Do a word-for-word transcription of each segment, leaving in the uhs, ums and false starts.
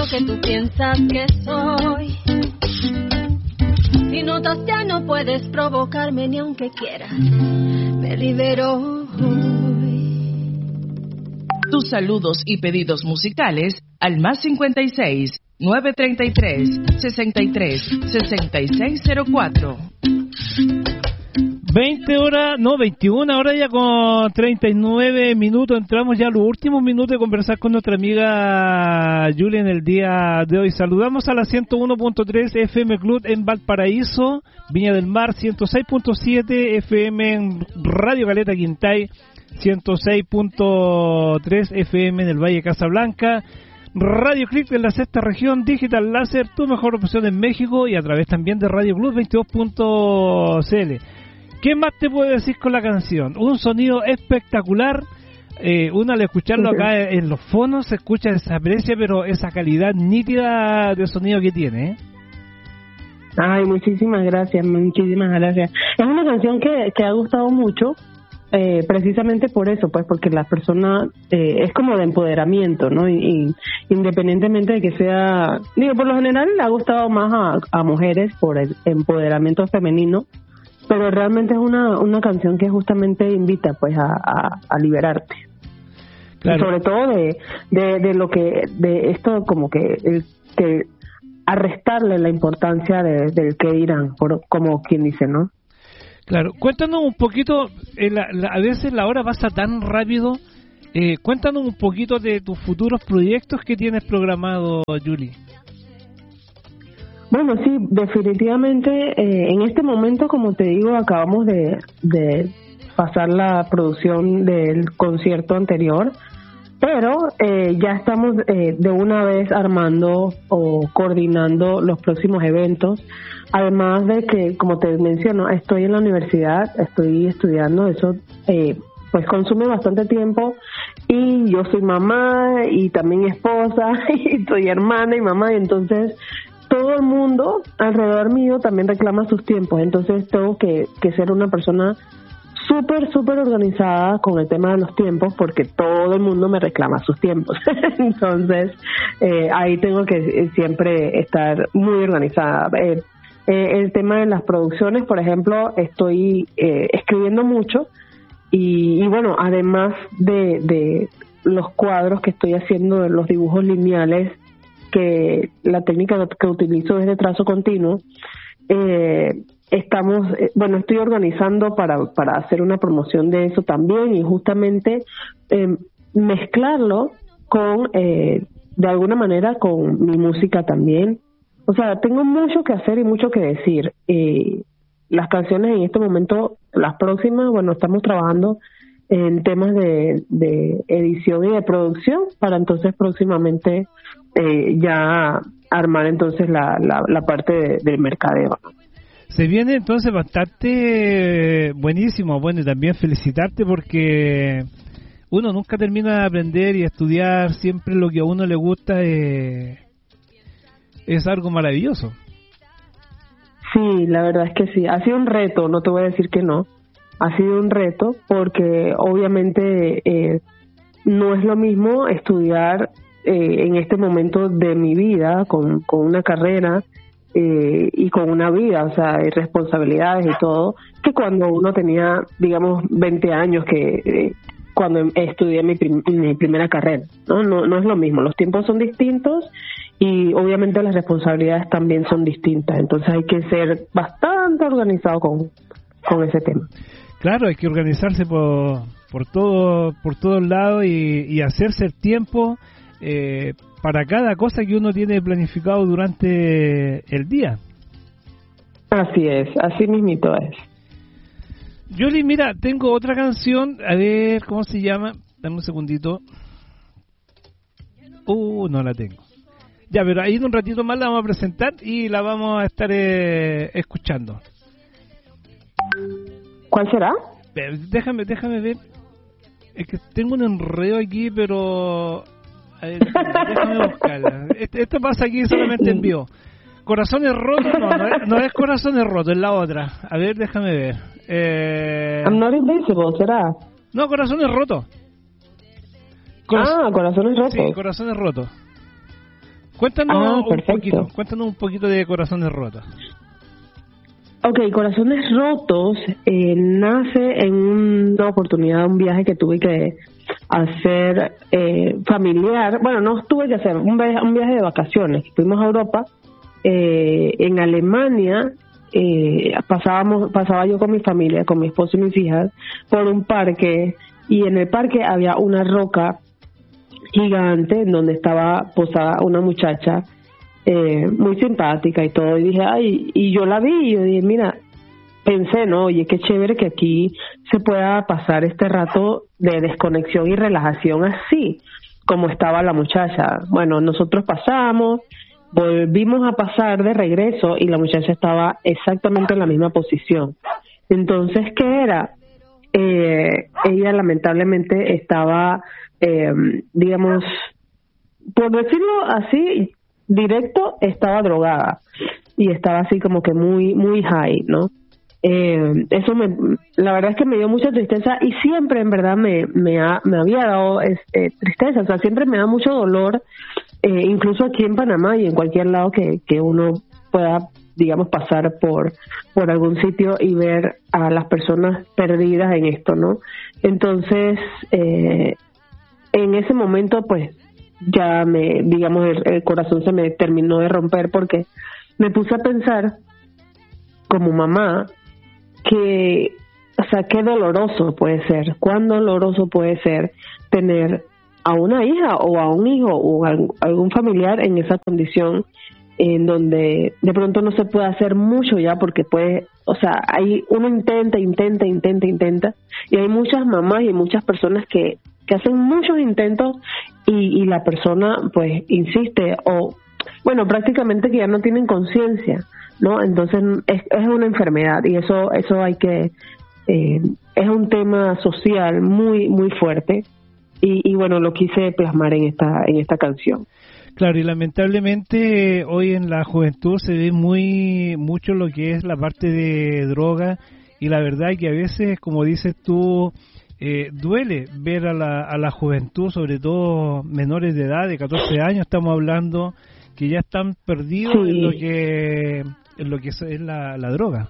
que tú piensas que soy. Si notas ya no puedes provocarme ni aunque quieras. Me libero hoy. Tus saludos y pedidos musicales al más cincuenta y seis, nueve treinta y tres, sesenta y tres, sesenta y seis cero cuatro. veinte horas, no, veintiuna horas ya con treinta y nueve minutos. Entramos ya a los últimos minutos de conversar con nuestra amiga Julia en el día de hoy. Saludamos a la ciento uno punto tres F M Club en Valparaíso, Viña del Mar, ciento seis punto siete F M en Radio Caleta Quintay, ciento seis punto tres F M en el Valle Casablanca, Radio Click en la sexta región, Digital Láser, tu mejor opción en México, y a través también de Radio Club veintidós punto c l. ¿Qué más te puedo decir con la canción? Un sonido espectacular. Eh, uno al escucharlo acá en los fonos se escucha, se aprecia, pero esa calidad nítida de sonido que tiene, ¿eh? Ay, muchísimas gracias, muchísimas gracias. Es una canción que, que ha gustado mucho, eh, precisamente por eso, pues porque la persona eh, es como de empoderamiento, ¿no? Y, y independientemente de que sea, digo, por lo general le ha gustado más a, a mujeres por el empoderamiento femenino, pero realmente es una una canción que justamente invita pues a, a, a liberarte. Claro. Y sobre todo de, de de lo que de esto, como que el que a restarle la importancia de, del que dirán, por, como quien dice, ¿no? Claro, cuéntanos un poquito, eh, la, la, a veces la hora pasa tan rápido, eh, cuéntanos un poquito de tus futuros proyectos que tienes programado, Julie. Bueno, sí, definitivamente, eh, en este momento, como te digo, acabamos de, de pasar la producción del concierto anterior, pero eh, ya estamos eh, de una vez armando o coordinando los próximos eventos, además de que, como te menciono, estoy en la universidad, estoy estudiando, eso eh, pues consume bastante tiempo, y yo soy mamá y también esposa y soy hermana y mamá, y entonces todo el mundo alrededor mío también reclama sus tiempos, entonces tengo que, que ser una persona súper, súper organizada con el tema de los tiempos, porque todo el mundo me reclama sus tiempos. Entonces, eh, ahí tengo que siempre estar muy organizada. Eh, eh, el tema de las producciones, por ejemplo, estoy eh, escribiendo mucho y, y bueno, además de, de los cuadros que estoy haciendo, de los dibujos lineales, que la técnica que utilizo es de trazo continuo, eh, estamos, eh, bueno, estoy organizando para, para hacer una promoción de eso también, y justamente eh, mezclarlo con, eh, de alguna manera, con mi música también. O sea, tengo mucho que hacer y mucho que decir. Eh, las canciones en este momento, las próximas, bueno, estamos trabajando en temas de, de edición y de producción para entonces próximamente eh, ya armar entonces la, la, la parte de, del mercadeo. Se viene entonces bastante buenísimo. Bueno, y también felicitarte porque uno nunca termina de aprender y estudiar, siempre lo que a uno le gusta eh, es algo maravilloso. Sí, la verdad es que sí, ha sido un reto, no te voy a decir que no, ha sido un reto porque obviamente eh, no es lo mismo estudiar eh, en este momento de mi vida con, con una carrera eh, y con una vida, o sea, hay responsabilidades y todo, que cuando uno tenía, digamos, veinte años, que eh, cuando estudié mi, prim- mi primera carrera, ¿no? No, no es lo mismo, los tiempos son distintos y obviamente las responsabilidades también son distintas, entonces hay que ser bastante organizado con, con ese tema. Claro, hay que organizarse por por todo por todos lados y, y hacerse el tiempo eh, para cada cosa que uno tiene planificado durante el día. Así es, así mismito es. Yoli, mira, tengo otra canción, a ver, ¿cómo se llama? Dame un segundito. Uh, no la tengo. Ya, pero ahí en un ratito más la vamos a presentar y la vamos a estar eh, escuchando. ¿Cuál será? Déjame, déjame ver. Es que tengo un enredo aquí, pero a ver, déjame buscarla. Esto pasa aquí solamente en vivo. Corazones rotos, no, no es, no es corazones rotos, es la otra. A ver, déjame ver. Eh... I'm not invisible, ¿será? No, corazones rotos. Coraz... Ah, corazones rotos. Sí, corazones rotos. Cuéntanos Ah, un perfecto. poquito, cuéntanos un poquito de Corazones Rotos. Ok, Corazones Rotos eh, nace en una oportunidad, un viaje que tuve que hacer eh, familiar. Bueno, no tuve que hacer un viaje, un viaje de vacaciones. Fuimos a Europa, eh, en Alemania. Eh, pasábamos, pasaba yo con mi familia, con mi esposo y mis hijas, por un parque, y en el parque había una roca gigante en donde estaba posada una muchacha eh, muy simpática y todo, y dije, ay, y yo la vi y yo dije, mira, pensé, no, oye, qué chévere que aquí se pueda pasar este rato de desconexión y relajación así como estaba la muchacha. Bueno, nosotros pasamos, volvimos a pasar de regreso y la muchacha estaba exactamente en la misma posición. Entonces, ¿qué era? Eh, ella lamentablemente estaba, eh, digamos, por decirlo así, directo, estaba drogada y estaba así como que muy, muy high, ¿no? Eh, eso me, la verdad es que me dio mucha tristeza y siempre en verdad me, me, ha, me había dado este, tristeza, o sea, siempre me da mucho dolor. Eh, incluso aquí en Panamá y en cualquier lado que, que uno pueda, digamos, pasar por por algún sitio y ver a las personas perdidas en esto, ¿no? Entonces, eh, en ese momento, pues, ya me, digamos, el, el corazón se me terminó de romper porque me puse a pensar, como mamá, que, o sea, qué doloroso puede ser, cuán doloroso puede ser tener a una hija o a un hijo o a algún familiar en esa condición en donde de pronto no se puede hacer mucho ya porque puede, o sea, hay uno intenta, intenta, intenta, intenta y hay muchas mamás y muchas personas que, que hacen muchos intentos y, y la persona pues insiste o, bueno, prácticamente que ya no tienen conciencia, ¿no? Entonces es, es una enfermedad y eso, eso hay que, eh, es un tema social muy, muy fuerte. Y, y bueno, lo quise plasmar en esta en esta canción. Claro, y lamentablemente hoy en la juventud se ve muy mucho lo que es la parte de droga y la verdad que a veces, como dices tú, eh, duele ver a la, a la juventud, sobre todo menores de edad, de catorce años, estamos hablando, que ya están perdidos sí. en lo que en lo que es la, la droga.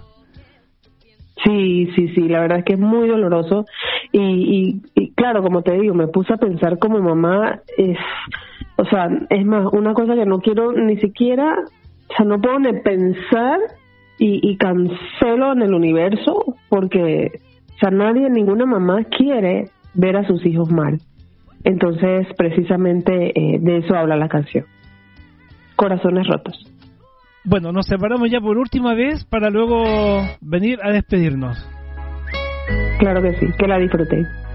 Sí, sí, sí, la verdad es que es muy doloroso y, y, y claro, como te digo, me puse a pensar como mamá, es, o sea, es más, una cosa que no quiero ni siquiera, o sea, no puedo ni pensar y, y cancelo en el universo porque, o sea, nadie, ninguna mamá quiere ver a sus hijos mal. Entonces, precisamente eh, de eso habla la canción. Corazones Rotos. Bueno, nos separamos ya por última vez para luego venir a despedirnos. Claro que sí, que la disfruté.